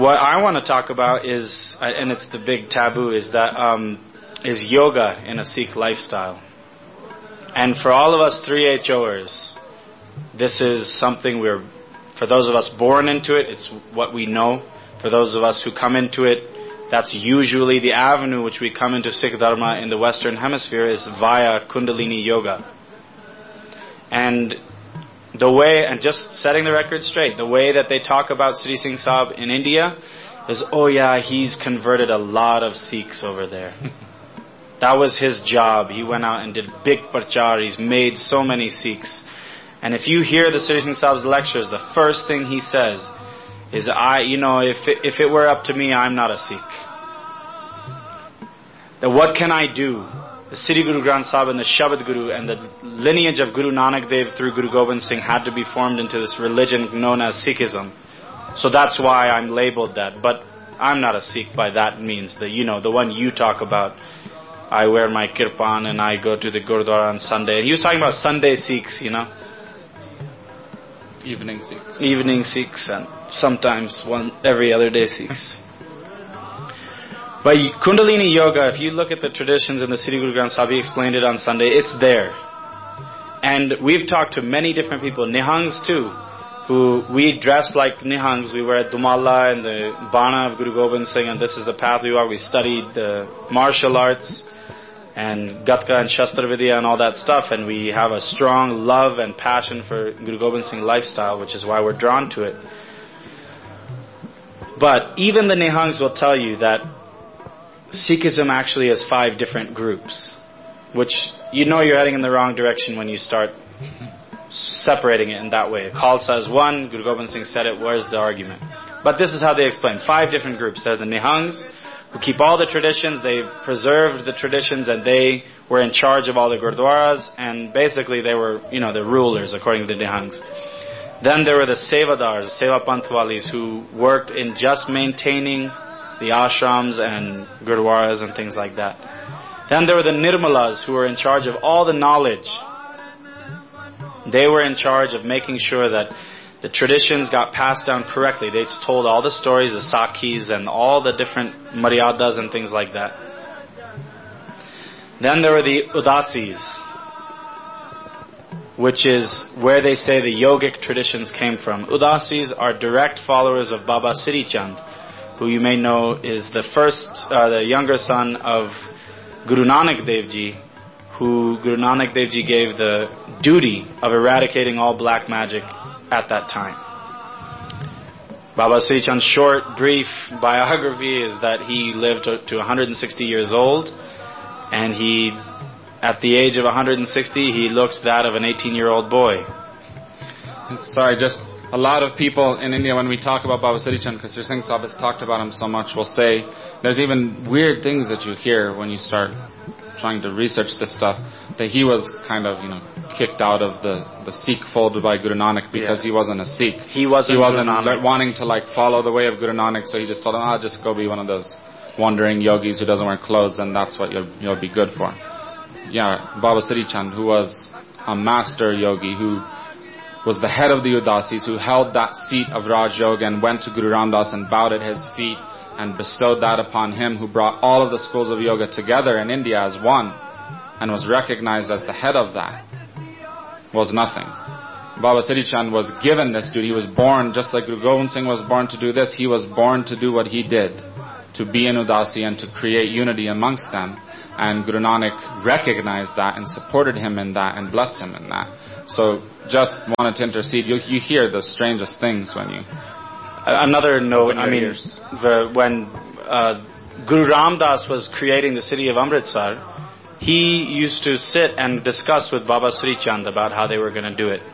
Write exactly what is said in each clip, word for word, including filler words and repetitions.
what I want to talk about is, uh, and it's the big taboo, is that um, is yoga in a Sikh lifestyle. And for all of us three H O'ers, this is something we're, for those of us born into it, it's what we know. For those of us who come into it, that's usually the avenue which we come into Sikh Dharma in the Western Hemisphere is via Kundalini Yoga. And the way, and just setting the record straight, the way that they talk about Sri Singh Sahib in India is, oh yeah, he's converted a lot of Sikhs over there. That was his job. He went out and did big prachar. He's made so many Sikhs. And if you hear the Sri Singh Sahib's lectures, the first thing he says is, I, you know, if it, if it were up to me, I'm not a Sikh. Then what can I do? The Sri Guru Granth Sahib and the Shabad Guru and the lineage of Guru Nanak Dev through Guru Gobind Singh had to be formed into this religion known as Sikhism. So that's why I'm labeled that. But I'm not a Sikh by that means. The, you know, the one you talk about. I wear my kirpan and I go to the Gurdwara on Sunday. He was talking about Sunday Sikhs, you know. Evening Sikhs. Evening Sikhs and sometimes one every other day Sikhs. But Kundalini Yoga, if you look at the traditions in the Sri Guru Granth Sahib, he explained it on Sunday, it's there. And we've talked to many different people, Nihangs too, who we dress like Nihangs. We wear Dumala and the Bana of Guru Gobind Singh, and this is the path we walk. We studied the martial arts and Gatka and Shastra Vidya and all that stuff, and we have a strong love and passion for Guru Gobind Singh lifestyle, which is why we're drawn to it. But even the Nihangs will tell you that Sikhism actually has five different groups, which you know you're heading in the wrong direction when you start separating it in that way. Khalsa is one, Guru Gobind Singh said it, where's the argument? But this is how they explain. Five different groups. There's the Nihangs, who keep all the traditions, they preserved the traditions, and they were in charge of all the Gurdwaras, and basically they were, you know, the rulers according to the Nihangs. Then there were the Sevadars, Seva Pantwalis, who worked in just maintaining the ashrams and Gurdwaras and things like that. Then there were the Nirmalas, who were in charge of all the knowledge. They were in charge of making sure that the traditions got passed down correctly. They told all the stories, the Sakhis and all the different Maryadas and things like that. Then there were the Udasis, which is where they say the yogic traditions came from. Udasis are direct followers of Baba Sri Chand, who you may know is the first, uh, the younger son of Guru Nanak Dev Ji, who Guru Nanak Dev Ji gave the duty of eradicating all black magic at that time. Baba Sri Chand's short, brief biography is that he lived to, to one hundred sixty years old, and he, at the age of one hundred sixty, he looked that of an eighteen-year-old boy. Sorry, just a lot of people in India, when we talk about Baba Sri Chand, because Sri Singh Sahib has talked about him so much, will say there's even weird things that you hear when you start trying to research this stuff, that he was kind of, you know, kicked out of the, the Sikh fold by Guru Nanak because yeah. he wasn't a Sikh. He wasn't, he wasn't Guru Nanak. wanting to like follow the way of Guru Nanak, so he just told him, I'll just go be one of those wandering yogis who doesn't wear clothes, and that's what you'll, you'll be good for. Yeah, Baba Sri Chand, who was a master yogi, who was the head of the Udasis, who held that seat of Raj Yoga and went to Guru Ramdas and bowed at his feet and bestowed that upon him, who brought all of the schools of yoga together in India as one and was recognized as the head of that, was nothing. Baba Sri Chand was given this duty. He was born, just like Guru Gobind Singh was born to do this, he was born to do what he did, to be an Udasi and to create unity amongst them. And Guru Nanak recognized that and supported him in that and blessed him in that. So just wanted to intercede. You, you hear the strangest things when you... Another note, I mean, the, when uh, Guru Ramdas was creating the city of Amritsar, he used to sit and discuss with Baba Sri Chand about how they were going to do it.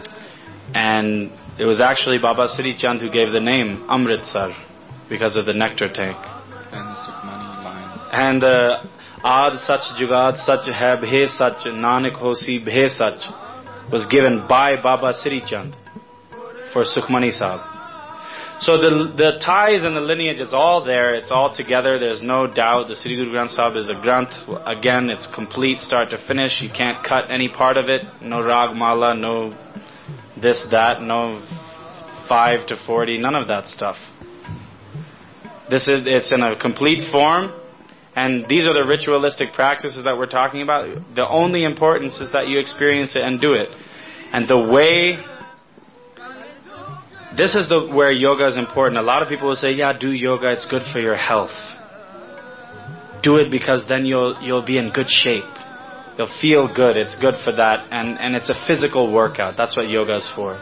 And it was actually Baba Sri Chand who gave the name Amritsar because of the nectar tank. And the Sukhmani line. And the Aad Sach Jugad Sach Hai Bhe Sach Nanak Hosi Bhe Sach was given by Baba Sri Chand for Sukhmani Sahib. So the the ties and the lineage is all there. It's all together. There's no doubt. The Sri Guru Granth Sahib is a Granth. Again, it's complete start to finish. You can't cut any part of it. No Rag Mala, no this, that, no five to forty, none of that stuff. This is, it's in a complete form, and these are the ritualistic practices that we're talking about. The only importance is that you experience it and do it. And the way, this is the where yoga is important. A lot of people will say, yeah, do yoga, it's good for your health. Do it because then you'll you'll be in good shape. You'll feel good, it's good for that, and, and it's a physical workout. That's what yoga is for.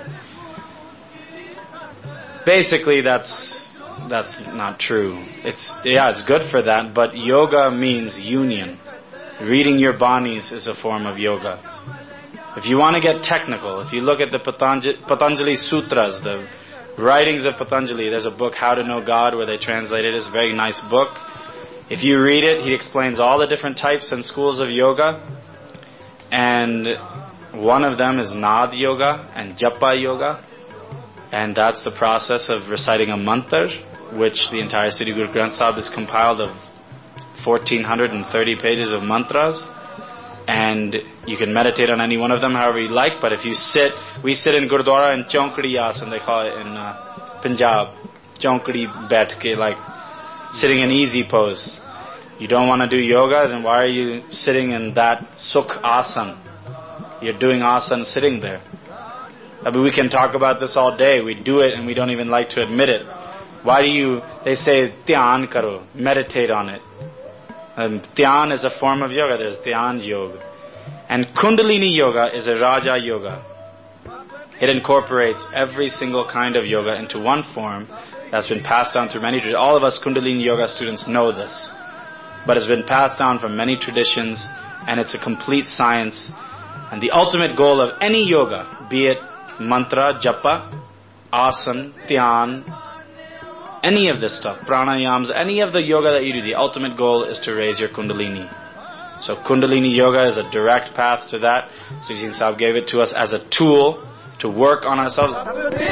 Basically, that's that's not true. It's yeah, it's good for that, but yoga means union. Reading your banis is a form of yoga. If you want to get technical, if you look at the Patanjali, Patanjali Sutras, the writings of Patanjali, there's a book, How to Know God, where they translate it. It's a very nice book. If you read it, he explains all the different types and schools of yoga. And one of them is Nad Yoga and Japa Yoga. And that's the process of reciting a mantra, which the entire Sri Guru Granth Sahib is compiled of fourteen thirty pages of mantras. And you can meditate on any one of them however you like. But if you sit, we sit in Gurdwara in Chaunkadi Asan, they call it in uh, Punjab. Chaunkadi bet, like sitting in easy pose. You don't want to do yoga, then why are you sitting in that Sukh Asan? You're doing asan sitting there. I mean, we can talk about this all day. We do it and we don't even like to admit it. Why do you, they say, Dhyan karo, meditate on it. Um, Dhyan is a form of yoga. There's Dhyan Yoga. And Kundalini Yoga is a Raja Yoga. It incorporates every single kind of yoga into one form that's been passed down through many traditions. All of us Kundalini Yoga students know this. But it's been passed down from many traditions, and it's a complete science. And the ultimate goal of any yoga, be it mantra, japa, asan, dhyan, any of this stuff, pranayams, any of the yoga that you do, the ultimate goal is to raise your kundalini. So Kundalini Yoga is a direct path to that. Sri Singh Sahib gave it to us as a tool to work on ourselves.